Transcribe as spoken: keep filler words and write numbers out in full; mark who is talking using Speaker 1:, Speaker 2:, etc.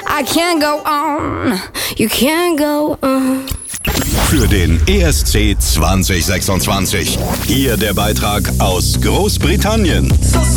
Speaker 1: I can't go on, you can't go on.
Speaker 2: Für den E S C zwanzig sechsundzwanzig. Hier der Beitrag aus Großbritannien.